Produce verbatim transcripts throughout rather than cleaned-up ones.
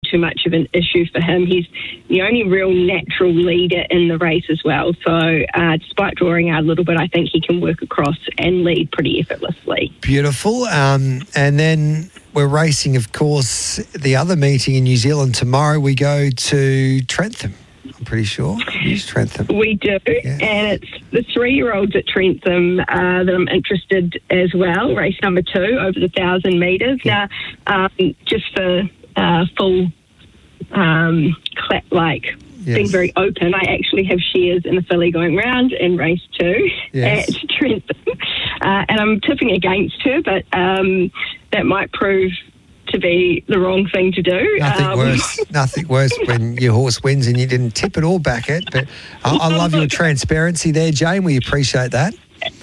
too much of an issue for him. He's the only real natural leader in the race as well. So uh, despite drawing out a little bit, I think he can work across and lead pretty effortlessly. Beautiful. Um, and then we're racing, of course, the other meeting in New Zealand tomorrow. We go to Trentham. I'm pretty sure. Use Trentham. We do, yeah. And it's the three-year-olds at Trentham uh, that I'm interested as well. Race number two over the thousand metres. Yeah. Now, um, just for uh, full, um, cla- like yes. being very open, I actually have shares in a filly going round in race two yes. at Trentham, uh, and I'm tipping against her, but um, that might prove to be the wrong thing to do. Nothing um, worse. Nothing worse when your horse wins and you didn't tip it or back it. But I, I love your transparency there, Jane. We appreciate that.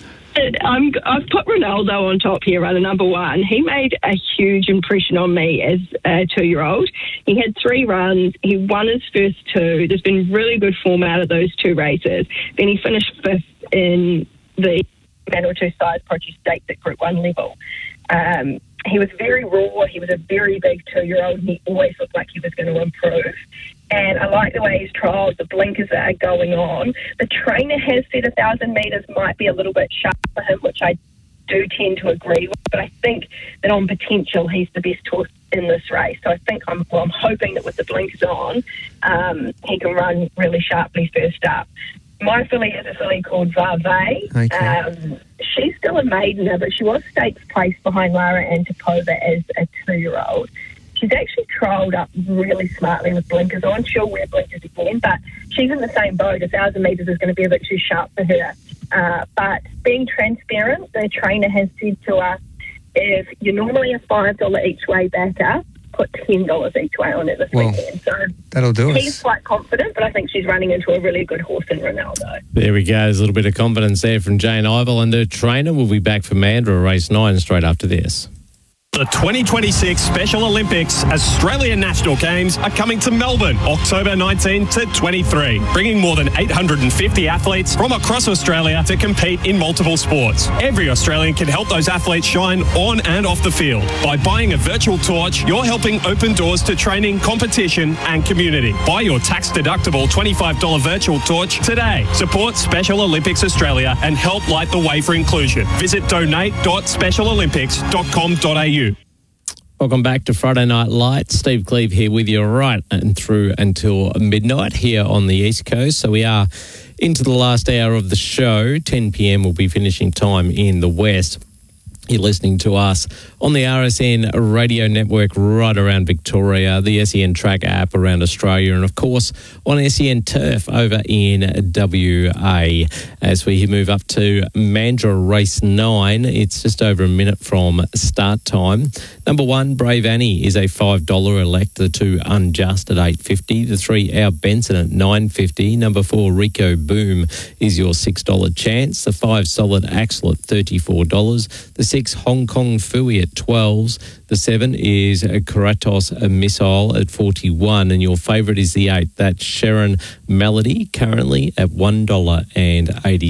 I'm, I've put Ronaldo on top here, runner number one. He made a huge impression on me as a two-year-old. He had three runs. He won his first two. There's been really good form out of those two races. Then he finished fifth in the Manual Two Size Produce Stakes at Group One level. Um, he was very raw. He was a very big two-year-old. He always looked like he was going to improve. And I like the way his trials, the blinkers that are going on. The trainer has said a thousand metres might be a little bit sharp for him, which I do tend to agree with. But I think that on potential, he's the best horse in this race. So I think I'm, well, I'm hoping that with the blinkers on, um, he can run really sharply first up. My filly is a filly called Varve. Okay. Um, she's still a maidener, but she was stakes placed behind Lara Antipova as a two-year-old. She's actually trialled up really smartly with blinkers on. She'll wear blinkers again, but she's in the same boat. A thousand metres is going to be a bit too sharp for her. Uh, but being transparent, the trainer has said to us, if you're normally a five dollars each way backer, put ten dollars each way on it this well, weekend. So that'll do he's us. He's quite confident, but I think she's running into a really good horse in Ronaldo. There we go. There's a little bit of confidence there from Jane Ivel. And the trainer will be back for Mandurah race nine straight after this. The twenty twenty-six Special Olympics Australian National Games are coming to Melbourne, October nineteenth to twenty-three, bringing more than eight hundred fifty athletes from across Australia to compete in multiple sports. Every Australian can help those athletes shine on and off the field. By buying a virtual torch, you're helping open doors to training, competition and community. Buy your tax-deductible twenty-five dollars virtual torch today. Support Special Olympics Australia and help light the way for inclusion. Visit donate dot special olympics dot com dot a u. Welcome back to Friday Night Lights. Steve Cleve here with you right and through until midnight here on the East Coast. So we are into the last hour of the show. ten p.m. will be finishing time in the West. You're listening to us on the R S N radio network right around Victoria, the S E N Track app around Australia, and of course on S E N Turf over in W A. As we move up to Mandurah race nine, it's just over a minute from start time. Number one, Brave Annie, is a five dollars elect. The two, Unjust, at eight fifty. The three, Our Benson, at nine fifty. Number four, Rico Boom, is your six dollars chance. The five, Solid Axel, at thirty-four dollars. The six, Hong Kong Fooey, at twelve dollars. The seven is Kratos Missile at forty-one dollars. And your favourite is the eight. That's Sharon Melody, currently at one dollar eighty.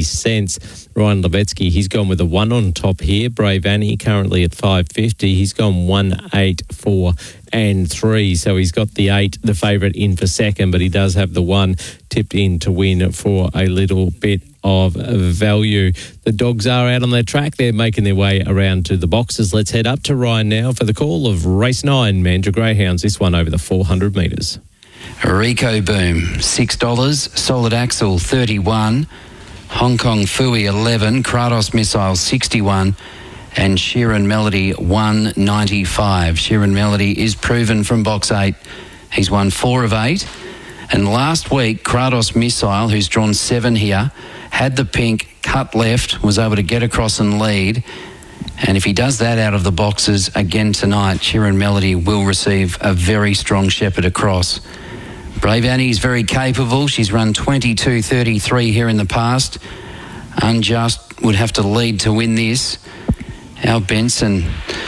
Ryan Levetsky, he's gone with a one on top here. Brave Annie, currently at five fifty. He's gone one, eight, four and three. So he's got the eight, the favourite, in for second, but he does have the one tipped in to win for a little bit of value. The dogs are out on their track. They're making their way around to the boxes. Let's head up to Ryan now for the call of race nine, Mandurah Greyhounds, this one over the four hundred metres. Rico Boom, six dollars. Solid Axel, thirty-one dollars. Hong Kong Fooey, eleven dollars. Kratos Missile, sixty-one dollars. And Sharon Melody, one ninety-five. Sharon Melody is proven from box eight. He's won four of eight. And last week, Kratos Missile, who's drawn seven here, had the pink, cut left, was able to get across and lead. And if he does that out of the boxes again tonight, Sharon Melody will receive a very strong shepherd across. Brave Annie is very capable. She's run twenty-two thirty-three here in the past. Unjust would have to lead to win this. Our Benson,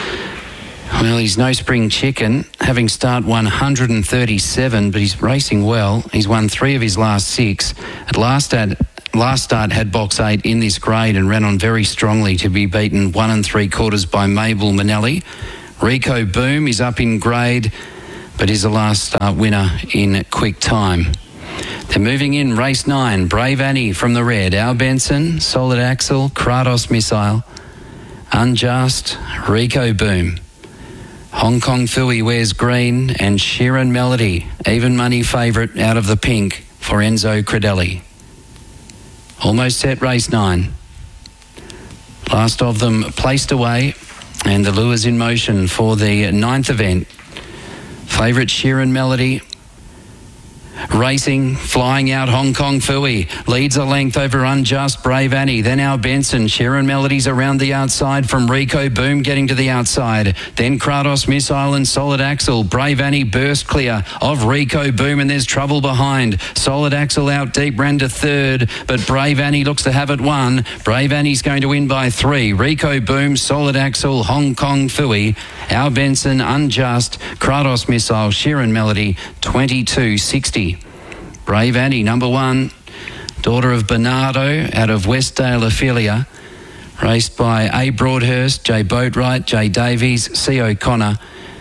well, he's no spring chicken, having start one hundred thirty-seven, but he's racing well. He's won three of his last six. At last at last start had box eight in this grade and ran on very strongly to be beaten one and three quarters by Mabel Manelli. Rico Boom is up in grade but is the last start winner in quick time. They're moving in race nine. Brave Annie from the red. Al Benson, Solid Axel, Kratos Missile, Unjust, Rico Boom. Hong Kong Fooey wears green, and Sheeran Melody, even money favourite out of the pink for Enzo Credelli. Almost set race nine. Last of them placed away, and the lures in motion for the ninth event. Favourite Sheeran Melody. Racing, flying out Hong Kong Fooey, leads a length over Unjust, Brave Annie, then Al Benson. Sheeran Melody's around the outside from Rico Boom getting to the outside. Then Kratos Missile and Solid Axel. Brave Annie burst clear of Rico Boom, and there's trouble behind. Solid Axel out deep, ran to third, but Brave Annie looks to have it won. Brave Annie's going to win by three. Rico Boom, Solid Axel, Hong Kong Fooey, Al Benson, Unjust, Kratos Missile, Sheeran Melody, twenty-two sixty. Brave Annie, number one, daughter of Bernardo out of Westdale Ophelia, raced by A. Broadhurst, J. Boatwright, J. Davies, C. O'Connor,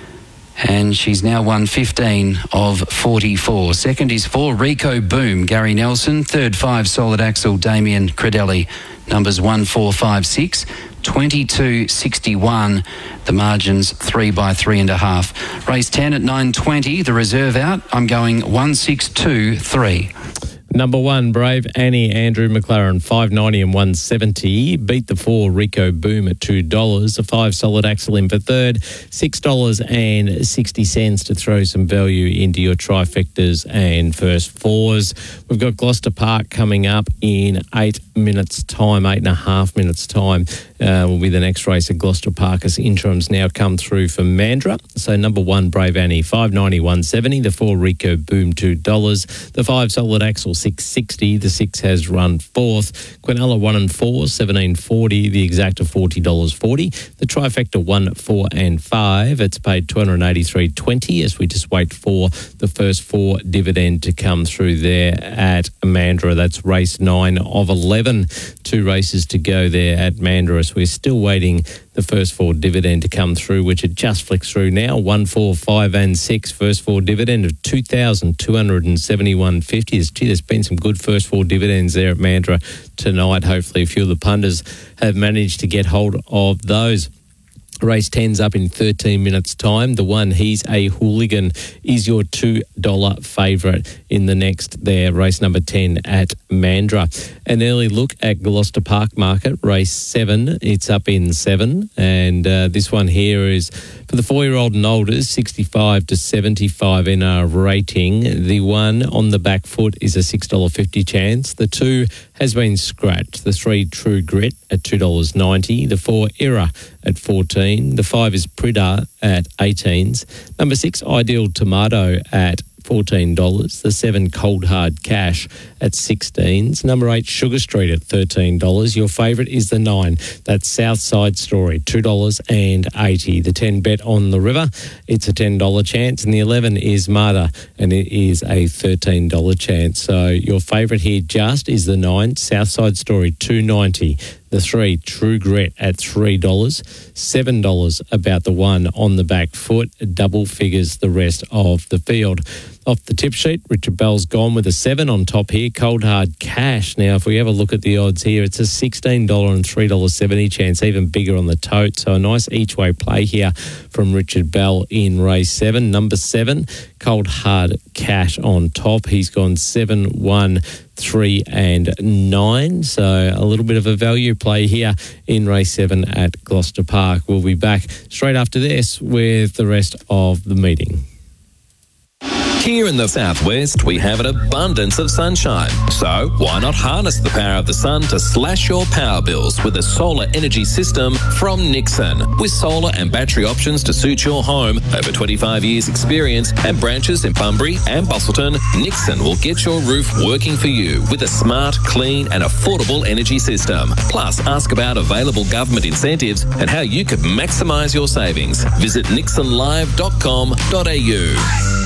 and she's now won fifteen of forty-four. Second is four, Rico Boom, Gary Nelson. Third, five, Solid Axel, Damien Credelli. Numbers one, four, five, six. twenty-two sixty-one. The margins three by three and a half. Race ten at nine twenty. The reserve out. I'm going one six two three. Number one, Brave Annie, Andrew McLaren, five ninety and one seventy. Beat the four, Rico Boom at two dollars. The five, Solid Axel in for third, six dollars and sixty cents to throw some value into your trifectas and first fours. We've got Gloucester Park coming up in eight minutes' time, eight and a half minutes' time. Uh, will be the next race at Gloucester Park as interims now come through for Mandurah. So number one, Brave Annie, five ninety, one seventy. The four, Rico Boom, two dollars. The five, Solid Axel, six sixty. The six has run fourth. Quinella one and four, seventeen forty. The exacta forty dollars forty. The trifecta one, four and five. It's paid two hundred eighty-three twenty as we just wait for the first four dividend to come through there at Mandurah. That's race nine of eleven. Two races to go there at Mandurah. So we're still waiting the first four dividend to come through, which it just flicks through now. One, four, five, and six. First four dividend of two thousand two hundred seventy-one fifty. Gee, there's been some good first four dividends there at Mandurah tonight. Hopefully, a few of the punters have managed to get hold of those. Race ten's up in thirteen minutes' time. The one, He's a Hooligan, is your two dollars favourite in the next there, race number ten at Mandurah. An early look at Gloucester Park Market, race seven. It's up in seven. And uh, this one here is for the four-year-old and older, sixty-five to seventy-five in our rating. The one on the back foot is a six dollars fifty chance. The two has been scratched. The three, True Grit, at two dollars ninety. The four, Era, at fourteen. The five is Prida at eighteens. Number six, Ideal Tomato at fourteen dollars. The seven, Cold Hard Cash at sixteens. Number eight, Sugar Street at thirteen dollars. Your favourite is the nine. That's Southside Story, two dollars eighty. The ten, Bet on the River. It's a ten dollars chance. And the eleven is Marta, and it is a thirteen dollars chance. So your favourite here just is the nine, Southside Story, two dollars ninety. The three, True Grit, at three dollars. seven dollars about the one on the back foot. Double figures the rest of the field. Off the tip sheet, Richard Bell's gone with a seven on top here. Cold Hard Cash. Now, if we have a look at the odds here, it's a sixteen dollars and three dollars seventy chance, even bigger on the tote. So a nice each-way play here from Richard Bell in race seven. Number seven, Cold Hard Cash on top. He's gone seven, one, three and nine. So a little bit of a value play here in race seven at Gloucester Park. We'll be back straight after this with the rest of the meeting. Here in the southwest, we have an abundance of sunshine. So why not harness the power of the sun to slash your power bills with a solar energy system from Nixon? With solar and battery options to suit your home, over twenty-five years experience and branches in Bunbury and Busselton, Nixon will get your roof working for you with a smart, clean and affordable energy system. Plus, ask about available government incentives and how you could maximise your savings. Visit nixon live dot com dot a u.